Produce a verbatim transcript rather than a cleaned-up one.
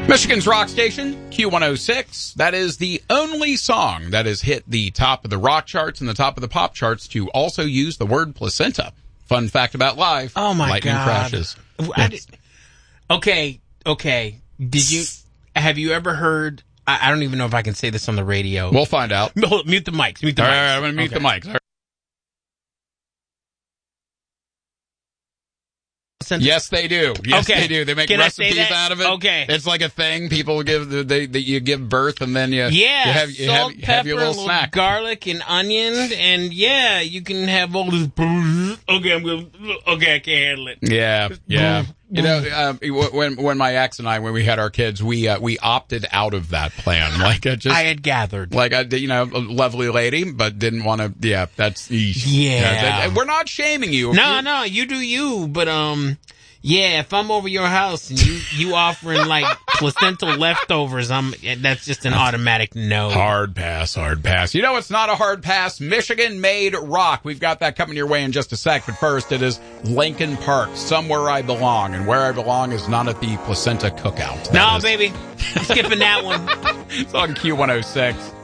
Michigan's rock station, Q one oh six. That is the only song that has hit the top of the rock charts and the top of the pop charts to also use the word placenta. Fun fact about live. Oh, my lightning God. crashes. I did, okay, okay. Did you, have you ever heard, I, I don't even know if I can say this on the radio. We'll find out. Hold, mute the mics, mute the All mics. right, I'm going to mute Okay. the mics. All right. Yes, they do. Yes, Okay. they do. They make Can I say recipes that? out of it. Okay. It's like a thing. People give, they, they you give birth and then you, Yeah, you have, you salt, have, pepper, have your little a little snack. garlic and onion, and yeah, you can have all this. Okay, I'm gonna. Okay, I can't handle it. Yeah, yeah. You know, uh, when when my ex and I, when we had our kids, we uh, we opted out of that plan. Like, uh, just I had gathered. like I, you know, a lovely lady, but didn't want to. Yeah, that's eesh. Yeah. that- we're not shaming you. If No, you- no, you do you, but um, yeah, if I'm over your house and you you offering like placental leftovers, I'm that's just an automatic no. Hard pass, hard pass. You know, it's not a hard pass. Michigan made rock. We've got that coming your way in just a sec. But first, it is Lincoln Park, Somewhere I Belong. And where I belong is not at the placenta cookout. That No, is- baby, I'm skipping that one. It's on Q one oh six.